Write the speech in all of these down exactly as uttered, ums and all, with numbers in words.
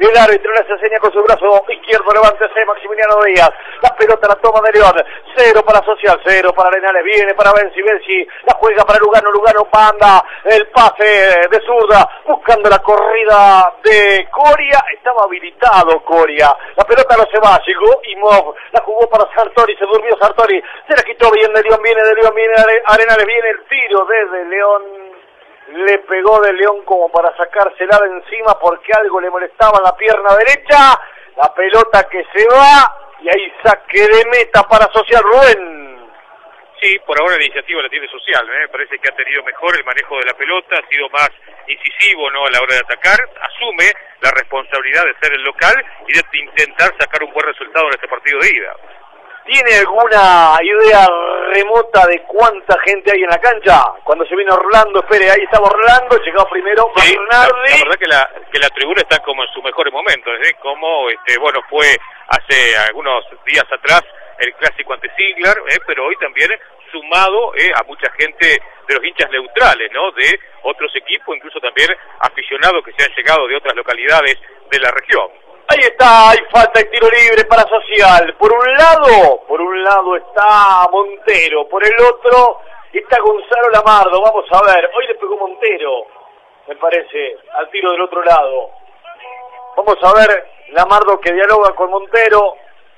El árbitro le hace seña con su brazo izquierdo, levántese Maximiliano Díaz. La pelota la toma de León. Cero para Social, cero para Arenales. Viene para Benzi, Benzi la juega para Lugano, Lugano manda el pase de zurda, buscando la corrida de Coria. Estaba habilitado Coria. La pelota no se va, llegó Imov, la jugó para Sartori, se durmió Sartori, se la quitó bien de León, viene de León, viene Arenales, viene el tiro desde León. Le pegó de León como para sacársela de encima porque algo le molestaba en la pierna derecha. La pelota que se va y ahí saque de meta para Social. Rubén. Sí, por ahora la iniciativa la tiene Social, ¿eh? Me parece que ha tenido mejor el manejo de la pelota, ha sido más incisivo, ¿no?, a la hora de atacar, asume la responsabilidad de ser el local y de intentar sacar un buen resultado en este partido de ida. ¿Tiene alguna idea remota de cuánta gente hay en la cancha? Cuando se viene Orlando, espere, ahí estaba Orlando, llegó primero sí, Bernardi. La, la verdad que la, que la tribuna está como en sus mejores momentos, ¿eh? Como, este, bueno, fue hace algunos días atrás el clásico ante Siglar, ¿eh? Pero hoy también sumado ¿eh? a mucha gente de los hinchas neutrales, ¿no?, de otros equipos, incluso también aficionados que se han llegado de otras localidades de la región. Ahí está, hay falta de tiro libre para Social. Por un lado, por un lado está Montero, por el otro está Gonzalo Lamardo. Vamos a ver, hoy le pegó Montero, me parece, al tiro del otro lado. Vamos a ver, Lamardo que dialoga con Montero.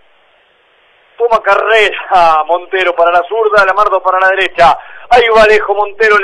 Toma carrera Montero para la zurda, Lamardo para la derecha. Ahí va Alejo, Montero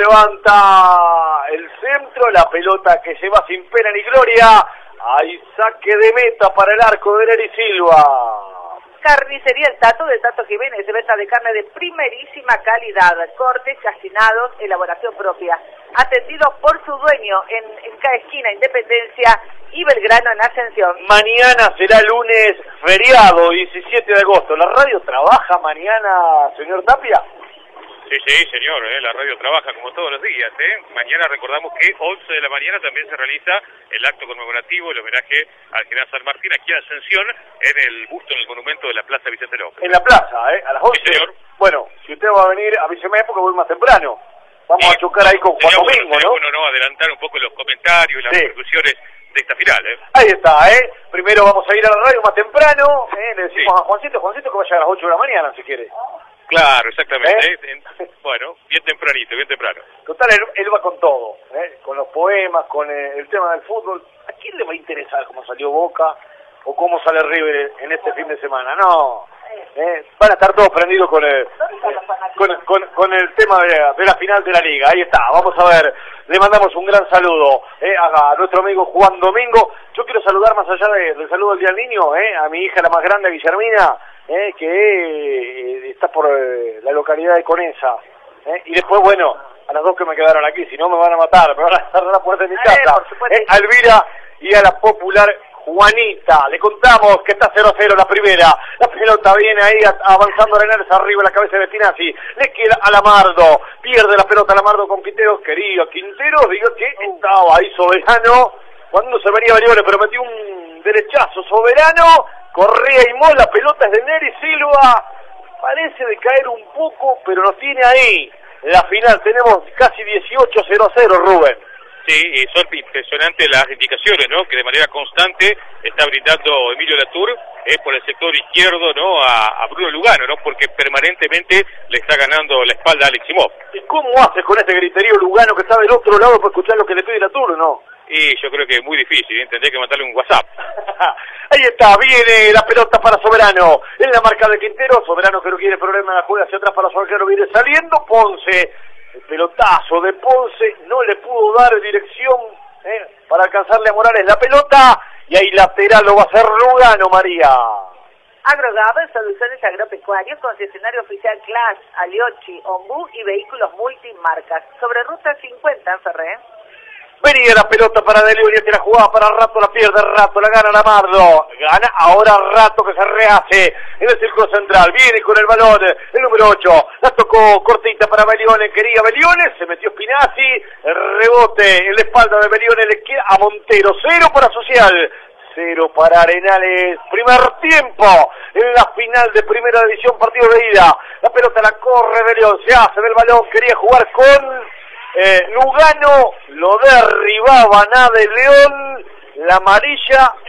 levanta el centro, la pelota que se va sin pena ni gloria. Hay saque de meta para el arco de Nery Silva. Carnicería El Tato, de Tato Jiménez, venta de carne de primerísima calidad, cortes, cocinados, elaboración propia. Atendidos por su dueño en, en cada esquina, Independencia y Belgrano en Ascensión. Mañana será lunes feriado, diecisiete de agosto. ¿La radio trabaja mañana, señor Tapia? Sí, sí, señor, ¿eh? La radio trabaja como todos los días, ¿eh? Mañana recordamos que once de la mañana también se realiza el acto conmemorativo, el homenaje al general San Martín aquí en Ascensión, en el busto, en el monumento de la Plaza Vicente López. En la plaza, ¿eh? A las once. Sí, señor. Bueno, si usted va a venir, avíseme porque voy más temprano. Vamos sí, a chocar ahí con Juan Domingo, bueno, ¿no? Bueno, no, adelantar un poco los comentarios y las sí. repercusiones de esta final, ¿eh? Ahí está, ¿eh? Primero vamos a ir a la radio más temprano, ¿eh? Le decimos sí. a Juancito, Juancito que vaya a las ocho de la mañana, si quiere. Claro, exactamente. ¿Eh? ¿Eh? Bueno, bien tempranito, bien temprano. Total, él, él va con todo, ¿eh? Con los poemas, con el, el tema del fútbol. ¿A quién le va a interesar cómo salió Boca o cómo sale River en este fin de semana? No, ¿eh? Van a estar todos prendidos con el, con, con, con el tema de, de la final de la Liga. Ahí está, vamos a ver. Le mandamos un gran saludo ¿eh? a, a nuestro amigo Juan Domingo. Yo quiero saludar más allá de, del saludo del Día del Niño, ¿eh? a mi hija la más grande, Guillermina, ¿eh? que eh, está por eh, la localidad de Conesa. ¿eh? Y después, bueno, a las dos que me quedaron aquí, si no me van a matar, me van a cerrar la puerta de mi casa. ¿eh? A Elvira y a la popular Juanita. Le contamos que está cero a cero la primera. La pelota viene ahí avanzando Arenales arriba, la cabeza de Bettinazzi. Le queda a Lamardo. Pierde la pelota Lamardo con Quintero. Querido Quintero, digo que estaba ahí Soberano. Cuando se venía Barione, pero metió un derechazo Soberano. Correa y Mola, la pelota es de Nery Silva. Parece de caer un poco, pero nos tiene ahí. La final tenemos casi dieciocho a cero a cero, Rubén. Sí, y son impresionantes las indicaciones, ¿no?, que de manera constante está brindando Emilio Latour eh, por el sector izquierdo, ¿no?, a, a Bruno Lugano, ¿no?, porque permanentemente le está ganando la espalda a Alex Imov. ¿Y cómo haces con este griterío Lugano que está del otro lado para escuchar lo que le pide Latour, no? Y yo creo que es muy difícil, ¿eh? Tendré que mandarle un WhatsApp. Ahí está, viene la pelota para Soberano. En la marca de Quintero, Soberano que no quiere problema, la juega hacia atrás para Soberano, viene saliendo Ponce. El pelotazo de Ponce no le pudo dar dirección eh, para alcanzarle a Morales la pelota. Y ahí lateral lo va a hacer Lugano, María. Agrogab, soluciones agropecuarias, concesionario oficial Class, Aliochi, Ombú y vehículos multimarcas. Sobre ruta cincuenta en Ferré. Venía la pelota para De León, que la jugaba para Rato, la pierde Rato, la gana Lamardo. Gana ahora Rato que se rehace en el círculo central. Viene con el balón, el número ocho. La tocó cortita para Belione, quería Belione, se metió Spinazzi. El rebote en la espalda de Belione le queda a Montero. Cero para Social, cero para Arenales. Primer tiempo en la final de primera división, partido de ida. La pelota la corre Belione, se hace del balón, quería jugar con... Eh, Lugano, lo derribaba nada de León, la amarilla